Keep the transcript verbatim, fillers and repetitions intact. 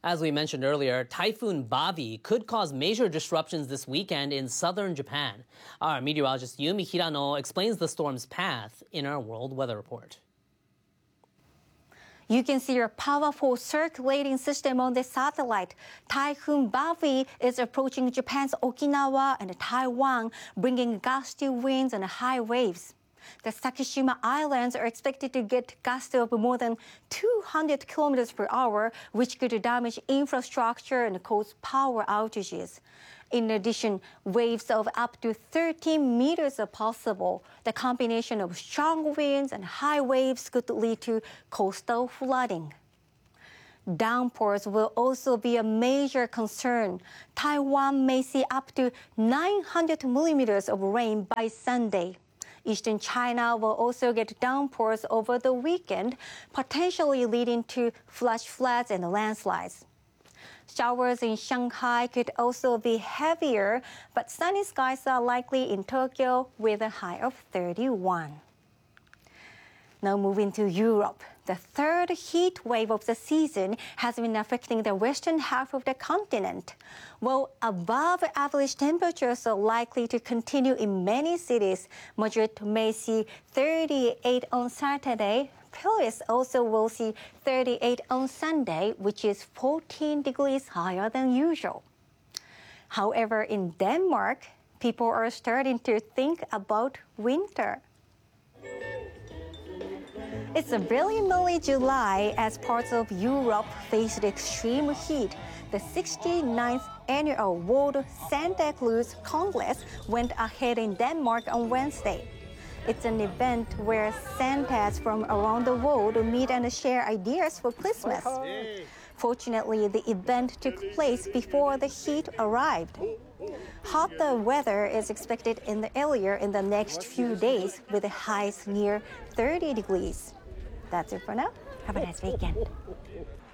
As we mentioned earlier, Typhoon Bavi could cause major disruptions this weekend in southern Japan. Our meteorologist Yumi Hirano explains the storm's path in our World Weather Report. You can see a powerful circulating system on the satellite. Typhoon Bavi is approaching Japan's Okinawa and Taiwan, bringing gusty winds and high waves. The Sakishima Islands are expected to get gusts of more than two hundred kilometers per hour, which could damage infrastructure and cause power outages. In addition, waves of up to thirteen meters are possible. The combination of strong winds and high waves could lead to coastal flooding. Downpours will also be a major concern. Taiwan may see up to nine hundred millimeters of rain by Sunday. Eastern China will also get downpours over the weekend, potentially leading to flash floods and landslides. Showers in Shanghai could also be heavier, but sunny skies are likely in Tokyo with a high of thirty-one. Now moving to Europe. The third heat wave of the season has been affecting the western half of the continent. While above average temperatures are likely to continue in many cities, Madrid may see thirty-eight on Saturday. Paris also will see thirty-eight on Sunday, which is fourteen degrees higher than usual. However, in Denmark, people are starting to think about winter. It's a brilliantly July as parts of Europe face extreme heat. The sixty-ninth annual World Santa Claus Congress went ahead in Denmark on Wednesday. It's an event where Santas from around the world meet and share ideas for Christmas. Fortunately, the event took place before the heat arrived. Hotter weather is expected in the area in the next few days, with the highs near thirty degrees. That's it for now. Have a nice weekend.